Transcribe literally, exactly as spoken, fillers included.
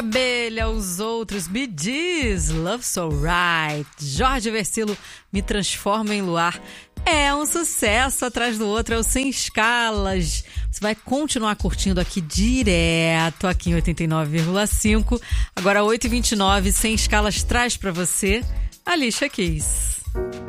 Abelha, os outros, Bee Gees, Love So Right, Jorge Versilo, Me Transforma em Luar. É um sucesso atrás do outro, é o Sem Escalas. Você vai continuar curtindo aqui direto, aqui em oitenta e nove vírgula cinco. Agora oito e vinte e nove, Sem Escalas traz pra você Alicia Keys.